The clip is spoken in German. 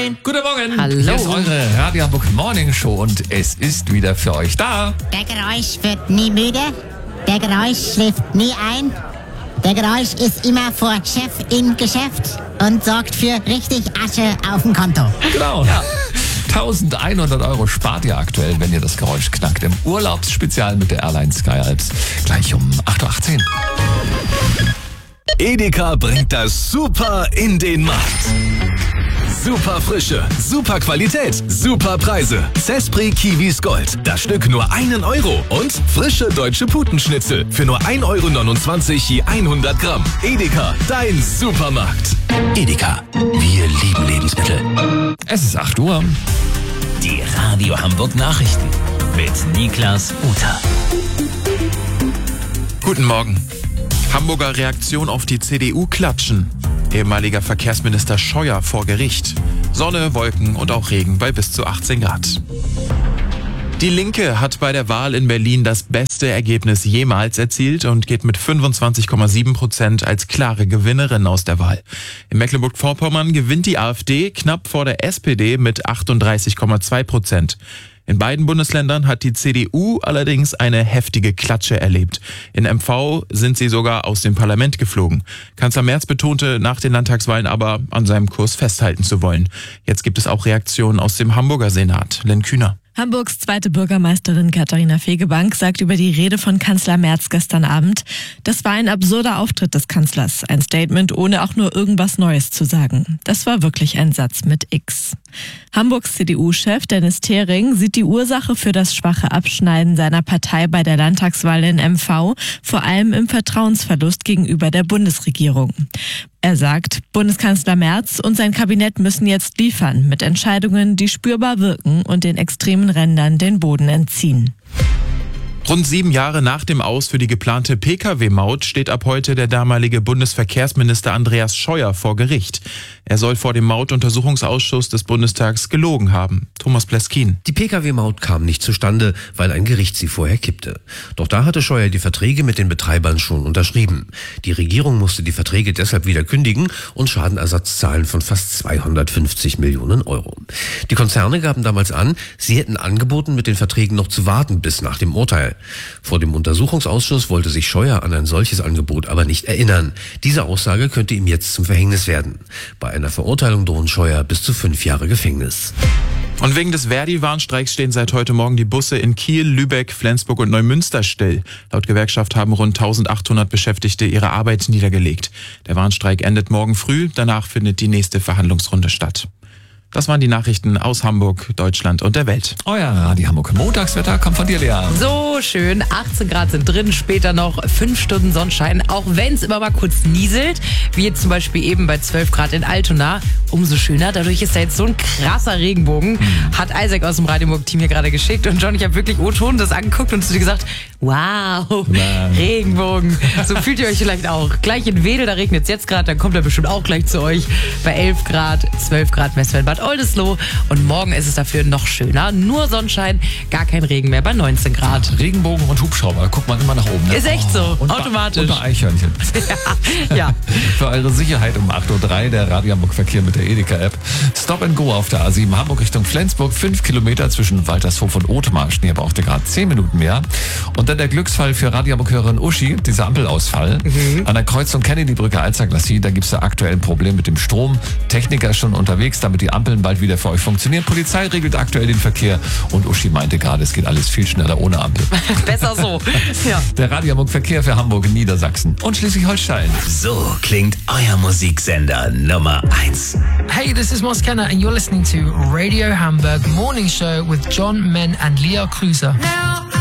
Moin. Guten Morgen. Hallo. Hier ist eure Radio Hamburg Morning Show und es ist wieder für euch da. Der Geräusch wird nie müde, der Geräusch schläft nie ein. Der Geräusch ist immer vor Chef im Geschäft und sorgt für richtig Asche auf dem Konto. Genau. Ja. 1100 € spart ihr aktuell, wenn ihr das Geräusch knackt. Im Urlaubsspezial mit der Airline Sky Alps. Gleich um 8.18 Uhr. Edeka bringt das Super in den Markt. Super Frische, super Qualität, super Preise. Zespri Kiwis Gold. Das Stück nur 1 Euro. Und frische deutsche Putenschnitzel für nur 1,29 € je 100 Gramm. Edeka, dein Supermarkt. Edeka, wir lieben Lebensmittel. Es ist 8 Uhr. Die Radio Hamburg Nachrichten mit Niklas Uta. Guten Morgen. Hamburger Reaktion auf die CDU klatschen. Ehemaliger Verkehrsminister Scheuer vor Gericht. Sonne, Wolken und auch Regen bei bis zu 18 Grad. Die Linke hat bei der Wahl in Berlin das beste Ergebnis jemals erzielt und geht mit 25,7% als klare Gewinnerin aus der Wahl. In Mecklenburg-Vorpommern gewinnt die AfD knapp vor der SPD mit 38,2%. In beiden Bundesländern hat die CDU allerdings eine heftige Klatsche erlebt. In MV sind sie sogar aus dem Parlament geflogen. Kanzler Merz betonte nach den Landtagswahlen aber, an seinem Kurs festhalten zu wollen. Jetzt gibt es auch Reaktionen aus dem Hamburger Senat. Len Kühner. Hamburgs zweite Bürgermeisterin Katharina Fegebank sagt über die Rede von Kanzler Merz gestern Abend: Das war ein absurder Auftritt des Kanzlers. Ein Statement, ohne auch nur irgendwas Neues zu sagen. Das war wirklich ein Satz mit X. Hamburgs CDU-Chef Dennis Thering sieht die Ursache für das schwache Abschneiden seiner Partei bei der Landtagswahl in MV vor allem im Vertrauensverlust gegenüber der Bundesregierung. Er sagt, Bundeskanzler Merz und sein Kabinett müssen jetzt liefern mit Entscheidungen, die spürbar wirken und den extremen Rändern den Boden entziehen. Rund 7 Jahre nach dem Aus für die geplante Pkw-Maut steht ab heute der damalige Bundesverkehrsminister Andreas Scheuer vor Gericht. Er soll vor dem Mautuntersuchungsausschuss des Bundestags gelogen haben. Thomas Pleskin. Die Pkw-Maut kam nicht zustande, weil ein Gericht sie vorher kippte. Doch da hatte Scheuer die Verträge mit den Betreibern schon unterschrieben. Die Regierung musste die Verträge deshalb wieder kündigen und Schadenersatz zahlen von fast 250 Millionen €. Die Konzerne gaben damals an, sie hätten angeboten, mit den Verträgen noch zu warten bis nach dem Urteil. Vor dem Untersuchungsausschuss wollte sich Scheuer an ein solches Angebot aber nicht erinnern. Diese Aussage könnte ihm jetzt zum Verhängnis werden. Bei einer Verurteilung drohen Scheuer bis zu 5 Jahre Gefängnis. Und wegen des Verdi-Warnstreiks stehen seit heute Morgen die Busse in Kiel, Lübeck, Flensburg und Neumünster still. Laut Gewerkschaft haben rund 1800 Beschäftigte ihre Arbeit niedergelegt. Der Warnstreik endet morgen früh, danach findet die nächste Verhandlungsrunde statt. Das waren die Nachrichten aus Hamburg, Deutschland und der Welt. Euer Radio Hamburg Montagswetter kommt von dir, Lea. So schön, 18 Grad sind drin, später noch 5 Stunden Sonnenschein, auch wenn es immer mal kurz nieselt, wie jetzt zum Beispiel eben bei 12 Grad in Altona. Umso schöner, dadurch ist da jetzt so ein krasser Regenbogen, hat Isaac aus dem Radio Hamburg-Team hier gerade geschickt. Und John, ich habe wirklich O-Ton das angeguckt und zu dir gesagt, wow, Regenbogen. So fühlt ihr euch vielleicht auch. Gleich in Wedel, da regnet es jetzt gerade, dann kommt er bestimmt auch gleich zu euch. Bei 11 Grad, 12 Grad Messwert Bad Oldesloe. Und morgen ist es dafür noch schöner. Nur Sonnenschein, gar kein Regen mehr bei 19 Grad. Regenbogen und Hubschrauber, guckt man immer nach oben. Ne? Ist echt so, und automatisch. Und bei Eichhörnchen. Ja. Für eure Sicherheit um 8.03 Uhr der Radio Hamburg Verkehr mit der Edeka-App. Stop and Go auf der A7 Hamburg Richtung Flensburg. 5 Kilometer zwischen Waltershof und Othmar. Schnee brauchte gerade 10 Minuten mehr. Und dann der Glücksfall für Radio Hamburg-Hörerin Uschi, dieser Ampelausfall. An der Kreuzung Kennedy-Brücke Alster-Glacis, da gibt es da aktuell ein Problem mit dem Strom. Techniker ist schon unterwegs, damit die Ampeln bald wieder für euch funktionieren. Polizei regelt aktuell den Verkehr und Uschi meinte gerade, es geht alles viel schneller ohne Ampel. Besser so. Ja. Der Radio Hamburg Verkehr für Hamburg, Niedersachsen und Schleswig-Holstein. So klingt euer Musiksender Nummer 1. Hey, this is Moss Kenner and you're listening to Radio Hamburg Morning Show with John Men and Leo Cruiser.